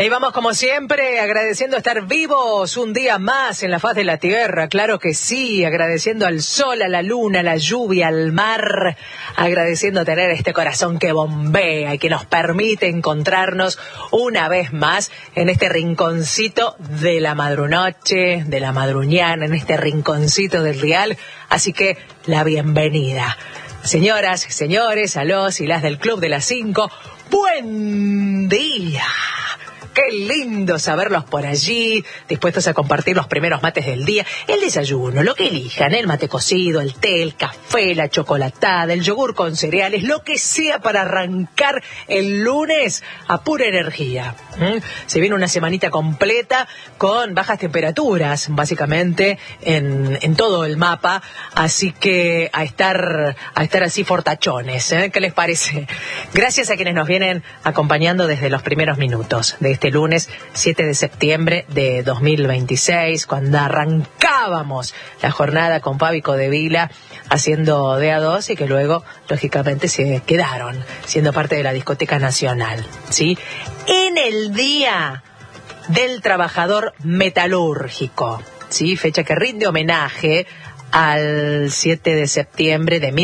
ahí vamos como siempre, agradeciendo estar vivos un día más en la faz de la tierra, claro que sí, agradeciendo al sol, a la luna, a la lluvia, al mar, agradeciendo tener este corazón que bombea y que nos permite encontrarnos una vez más en este rinconcito de la madrunoche, de la madruñana, en este rinconcito del dial, así que la bienvenida. Señoras, señores, a los y las del Club de las 5, ¡buen día! Qué lindo saberlos por allí, dispuestos a compartir los primeros mates del día, el desayuno, lo que elijan, el mate cocido, el té, el café, la chocolatada, el yogur con cereales, lo que sea para arrancar el lunes a pura energía. Se viene una semanita completa con bajas temperaturas, básicamente, en todo el mapa, así que a estar así fortachones, ¿eh? ¿Qué les parece? Gracias a quienes nos vienen acompañando desde los primeros minutos de este lunes 7 de septiembre de 2026, cuando arrancábamos la jornada con Fabi Codevila haciendo de A2 y que luego, lógicamente, se quedaron siendo parte de la discoteca nacional, ¿sí? En el Día del Trabajador Metalúrgico, ¿sí? Fecha que rinde homenaje al 7 de septiembre de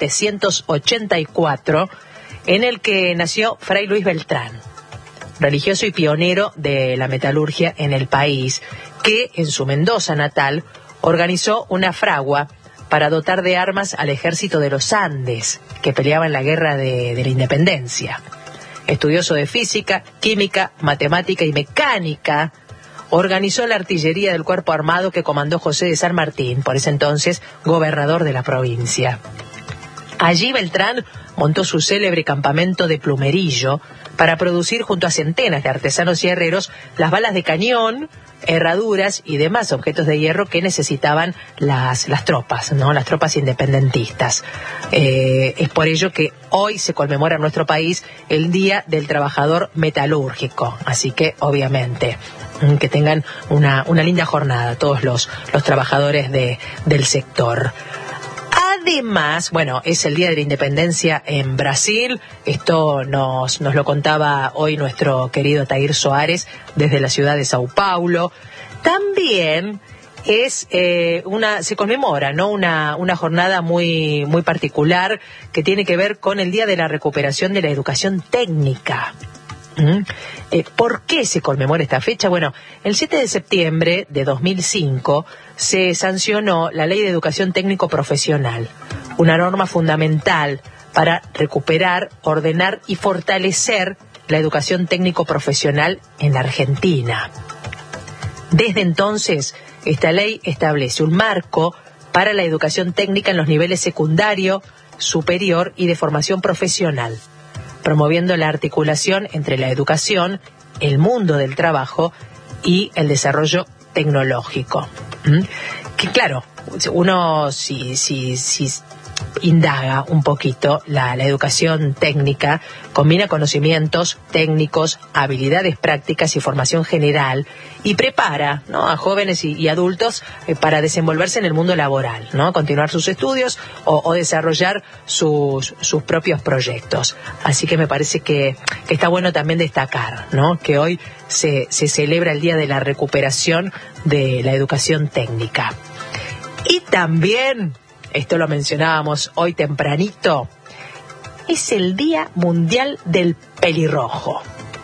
1784, en el que nació Fray Luis Beltrán, religioso y pionero de la metalurgia en el país, que en su Mendoza natal organizó una fragua para dotar de armas al ejército de los Andes, que peleaba en la guerra de la independencia. Estudioso de física, química, matemática y mecánica, organizó la artillería del cuerpo armado que comandó José de San Martín, por ese entonces gobernador de la provincia. Allí Beltrán montó su célebre campamento de Plumerillo para producir junto a centenas de artesanos y herreros las balas de cañón, herraduras y demás objetos de hierro que necesitaban las tropas, ¿no? Las tropas independentistas. Es por ello que hoy se conmemora en nuestro país el Día del Trabajador Metalúrgico. Así que, obviamente, que tengan una linda jornada todos los trabajadores del sector. Además, bueno, es el Día de la Independencia en Brasil. Esto nos lo contaba hoy nuestro querido Tair Soares desde la ciudad de Sao Paulo. También se conmemora, ¿no? Una jornada muy particular que tiene que ver con el Día de la Recuperación de la Educación Técnica. ¿Por qué se conmemora esta fecha? Bueno, el 7 de septiembre de 2005 se sancionó la Ley de Educación Técnico Profesional, una norma fundamental para recuperar, ordenar y fortalecer la educación técnico profesional en la Argentina. Desde entonces, esta ley establece un marco para la educación técnica en los niveles secundario, superior y de formación profesional, promoviendo la articulación entre la educación, el mundo del trabajo y el desarrollo tecnológico. Que claro, uno si indaga un poquito, la educación técnica combina conocimientos técnicos, habilidades prácticas y formación general y prepara, ¿no?, a jóvenes y adultos para desenvolverse en el mundo laboral, ¿no?, continuar sus estudios o desarrollar sus propios proyectos. Así que me parece que está bueno también destacar, ¿no?, que hoy se celebra el Día de la Recuperación de la Educación Técnica. Y también, esto lo mencionábamos hoy tempranito, es el Día Mundial del Pelirrojo.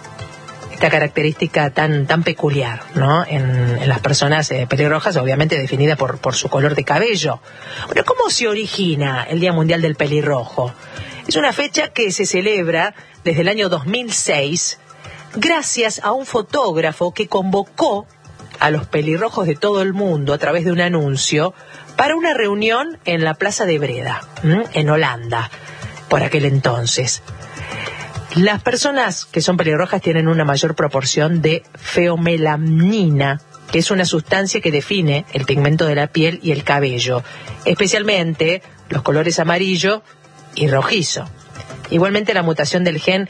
Esta característica tan peculiar, ¿no?, en las personas pelirrojas, obviamente definida por su color de cabello. Bueno, ¿cómo se origina el Día Mundial del Pelirrojo? Es una fecha que se celebra desde el año 2006 gracias a un fotógrafo que convocó a los pelirrojos de todo el mundo a través de un anuncio para una reunión en la Plaza de Breda, en Holanda, por aquel entonces. Las personas que son pelirrojas tienen una mayor proporción de feomelanina, que es una sustancia que define el pigmento de la piel y el cabello, especialmente los colores amarillo y rojizo. Igualmente, la mutación del gen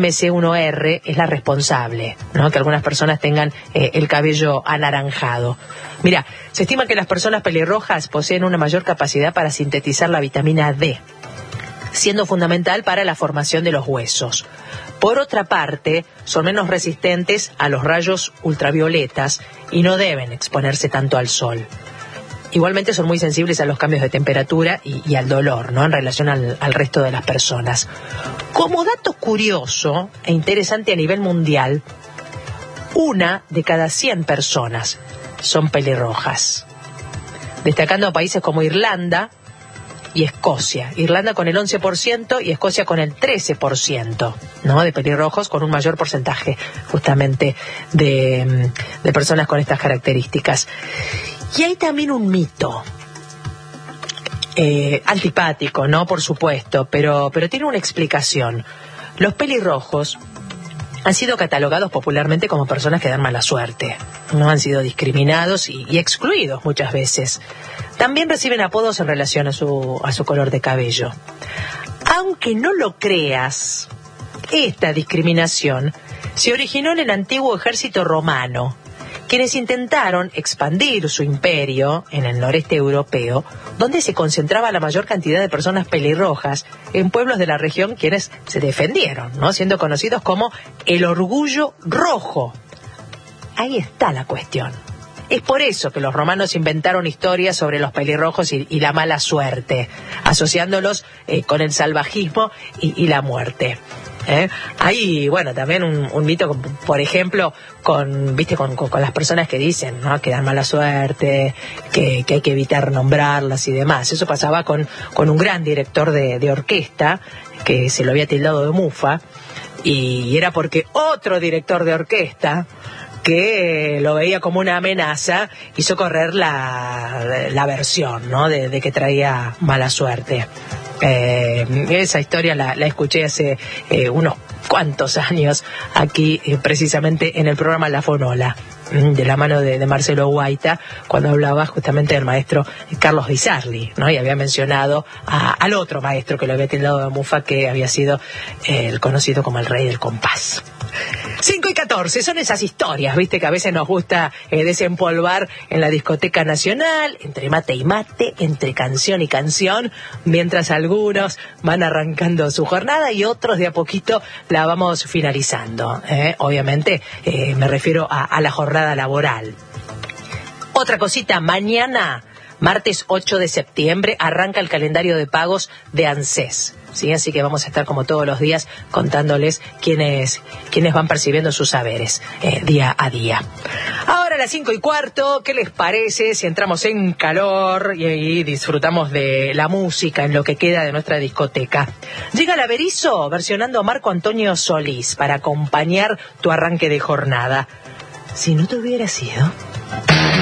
MC1R es la responsable, ¿no?, que algunas personas tengan el cabello anaranjado. Mira, se estima que las personas pelirrojas poseen una mayor capacidad para sintetizar la vitamina D, siendo fundamental para la formación de los huesos. Por otra parte, son menos resistentes a los rayos ultravioletas y no deben exponerse tanto al sol. Igualmente son muy sensibles a los cambios de temperatura y al dolor, ¿no?, en relación al resto de las personas. Como dato curioso e interesante a nivel mundial, 1 de cada 100 personas son pelirrojas, destacando a países como Irlanda y Escocia. Irlanda con el 11% y Escocia con el 13%, ¿no?, de pelirrojos, con un mayor porcentaje justamente de personas con estas características. Y hay también un mito, antipático, ¿no?, por supuesto, pero tiene una explicación. Los pelirrojos han sido catalogados popularmente como personas que dan mala suerte, ¿no? Han sido discriminados y excluidos muchas veces. También reciben apodos en relación a su color de cabello. Aunque no lo creas, esta discriminación se originó en el antiguo ejército romano, quienes intentaron expandir su imperio en el noreste europeo, donde se concentraba la mayor cantidad de personas pelirrojas en pueblos de la región, quienes se defendieron, ¿no?, siendo conocidos como el orgullo rojo. Ahí está la cuestión. Es por eso que los romanos inventaron historias sobre los pelirrojos y la mala suerte, asociándolos con el salvajismo y la muerte. Hay, bueno, también un mito, por ejemplo, con las personas que dicen, ¿no?, que dan mala suerte, que hay que evitar nombrarlas y demás. Eso pasaba con un gran director de orquesta, que se lo había tildado de mufa, y era porque otro director de orquesta, que lo veía como una amenaza, hizo correr la versión, ¿no?, de que traía mala suerte. Esa historia la escuché hace unos cuantos años aquí, precisamente en el programa La Fonola, de la mano de Marcelo Guaita, cuando hablaba justamente del maestro Carlos Di Sarli, ¿no?, y había mencionado al otro maestro que lo había tildado de mufa, que había sido el conocido como el rey del compás. 5:14, son esas historias, viste, que a veces nos gusta desempolvar en la discoteca nacional, entre mate y mate, entre canción y canción, mientras algunos van arrancando su jornada y otros de a poquito la vamos finalizando. Obviamente me refiero a la jornada laboral. Otra cosita, mañana, martes 8 de septiembre, arranca el calendario de pagos de ANSES. ¿Sí? Así que vamos a estar como todos los días contándoles quiénes van percibiendo sus saberes día a día. Ahora a las 5:15, ¿qué les parece si entramos en calor y disfrutamos de la música en lo que queda de nuestra discoteca? Llega la Berizo versionando a Marco Antonio Solís para acompañar tu arranque de jornada. Si no te hubiera sido...